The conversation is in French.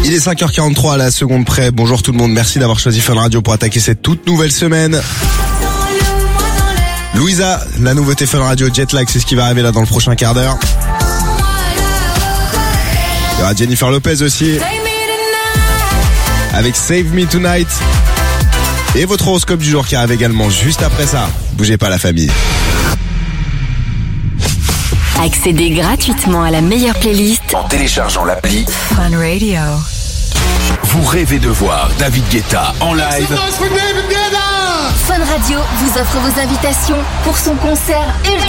Il est 5h43 à la seconde près. Bonjour tout le monde, merci d'avoir choisi Fun Radio pour attaquer cette toute nouvelle semaine. Louisa, la nouveauté Fun Radio Jetlag, c'est ce qui va arriver là dans le prochain quart d'heure. Il y aura Jennifer Lopez aussi, avec Save Me Tonight. Et votre horoscope du jour qui arrive également juste après ça. Bougez pas la famille. Accédez gratuitement à la meilleure playlist en téléchargeant l'appli Fun Radio. Vous rêvez de voir David Guetta en live? Fun Radio vous offre vos invitations pour son concert ultra